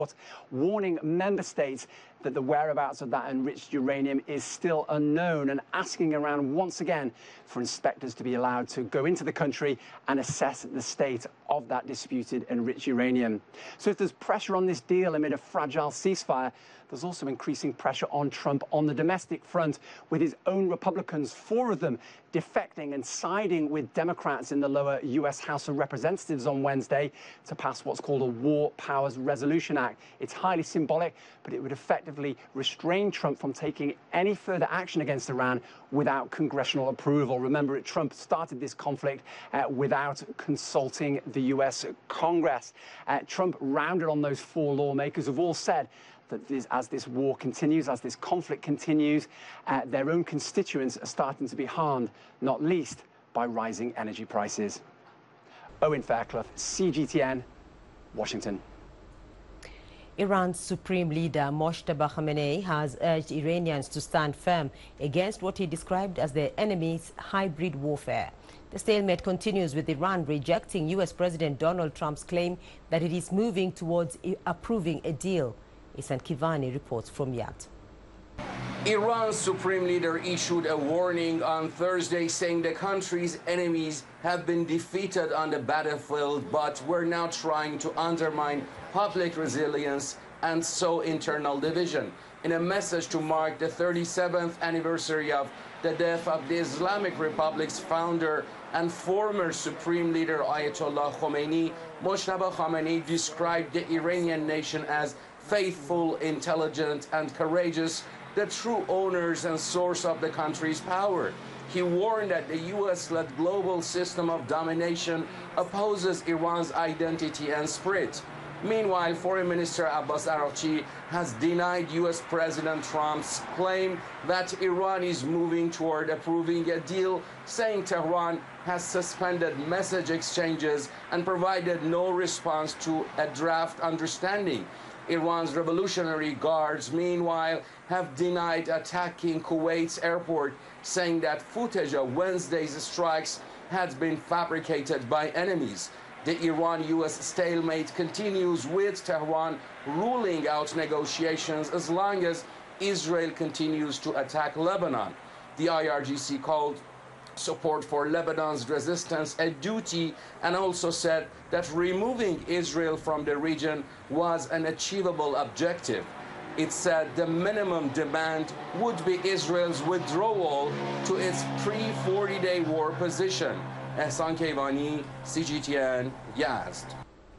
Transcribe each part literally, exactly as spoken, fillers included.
warning member states that the whereabouts of that enriched uranium is still unknown, and asking around once again for inspectors to be allowed to go into the country and assess the state of that disputed enriched uranium. So if there's pressure on this deal amid a fragile ceasefire, there's also increasing pressure on Trump on the domestic front, with his own Republicans, four of them, defecting and siding with Democrats in the lower U S House of Representatives on Wednesday to pass what's called a War Powers Resolution Act. It's highly symbolic, but it would effectively restrain Trump from taking any further action against Iran without congressional approval. Remember, Trump started this conflict uh, without consulting the U S Congress. Uh, Trump rounded on those four lawmakers who've all said that this, as this war continues, as this conflict continues, uh, their own constituents are starting to be harmed, not least by rising energy prices. Owen Fairclough, C G T N, Washington. Iran's supreme leader Mojtaba Khamenei has urged Iranians to stand firm against what he described as their enemy's hybrid warfare. The stalemate continues, with Iran rejecting U S President Donald Trump's claim that it is moving towards approving a deal. Isan Kivani reports from Yat. Iran's supreme leader issued a warning on Thursday saying the country's enemies have been defeated on the battlefield, but were now trying to undermine public resilience and sow internal division. In a message to mark the thirty-seventh anniversary of the death of the Islamic Republic's founder and former supreme leader Ayatollah Khomeini, Mojtaba Khamenei described the Iranian nation as faithful, intelligent, and courageous, the true owners and source of the country's power. He warned that the U S-led global system of domination opposes Iran's identity and spirit. Meanwhile, Foreign Minister Abbas Araghchi has denied U S President Trump's claim that Iran is moving toward approving a deal, saying Tehran has suspended message exchanges and provided no response to a draft understanding. Iran's Revolutionary Guards, meanwhile, have denied attacking Kuwait's airport, saying that footage of Wednesday's strikes had been fabricated by enemies. The Iran-U S stalemate continues, with Tehran ruling out negotiations as long as Israel continues to attack Lebanon. The I R G C called support for Lebanon's resistance a duty, and also said that removing Israel from the region was an achievable objective. It said the minimum demand would be Israel's withdrawal to its pre-forty-day war position. Ehsan Kevani, C G T N, Yazd.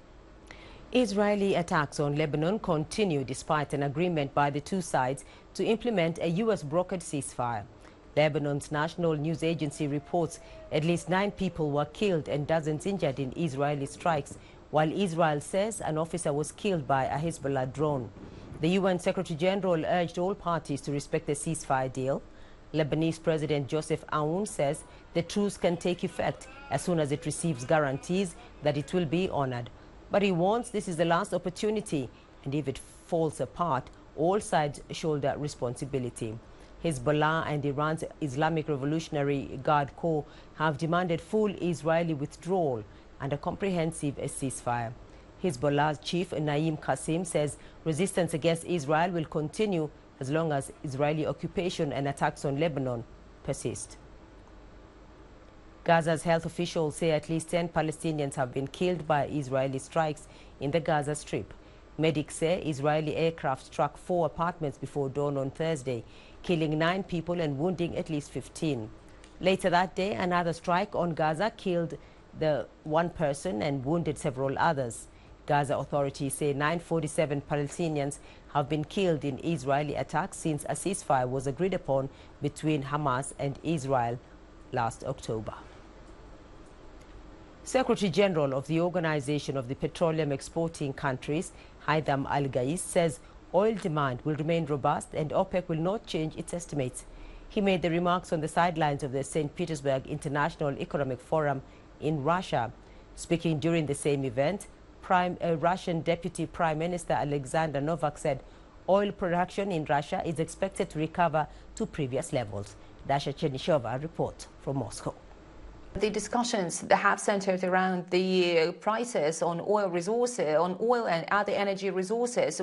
Israeli attacks on Lebanon continue despite an agreement by the two sides to implement a U S-brokered ceasefire. Lebanon's national news agency reports at least nine people were killed and dozens injured in Israeli strikes, while Israel says an officer was killed by a Hezbollah drone. The U N Secretary General urged all parties to respect the ceasefire deal. Lebanese President Joseph Aoun says the truce can take effect as soon as it receives guarantees that it will be honored. But he warns this is the last opportunity, and if it falls apart, all sides shoulder responsibility. Hezbollah and Iran's Islamic Revolutionary Guard Corps have demanded full Israeli withdrawal and a comprehensive ceasefire. Hezbollah's chief Naim Qassem says resistance against Israel will continue as long as Israeli occupation and attacks on Lebanon persist. Gaza's health officials say at least ten Palestinians have been killed by Israeli strikes in the Gaza Strip. Medics say Israeli aircraft struck four apartments before dawn on Thursday, killing nine people and wounding at least fifteen. Later that day, another strike on Gaza killed the one person and wounded several others. Gaza authorities say nine hundred forty-seven Palestinians have been killed in Israeli attacks since a ceasefire was agreed upon between Hamas and Israel last October. Secretary General of the Organization of the Petroleum Exporting Countries, Haitham Al-Ghais, says oil demand will remain robust and OPEC will not change its estimates. He made the remarks on the sidelines of the Saint Petersburg International Economic Forum in Russia. Speaking during the same event, Prime, uh, Russian Deputy Prime Minister Alexander Novak said oil production in Russia is expected to recover to previous levels. Dasha Chernyshova reports from Moscow. The discussions that have centered around the prices on oil resources, on oil and other energy resources,